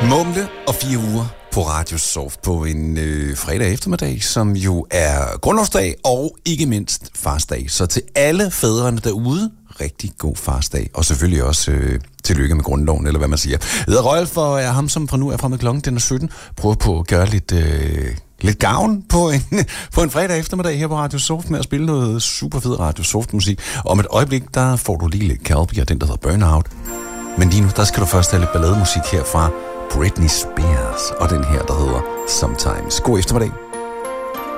Mumle og 4 uger på Radio Soft på en fredag eftermiddag, som jo er grundlovsdag og ikke mindst farsdag. Så til alle fædrene derude, rigtig god farsdag. Og selvfølgelig også tillykke med grundloven, eller hvad man siger. Jeg hedder Rolf, og er ham, som fra nu er fremme klokken den er 17. Prøver på at gøre lidt gavn på en fredag eftermiddag her på Radio Soft med at spille noget super fed Radio Soft musik. Og om et øjeblik, der får du lige lidt Calby og den, der hedder Burnout. Men lige nu, der skal du først have lidt ballademusik her fra Britney Spears og den her, der hedder Sometimes. God eftermiddag.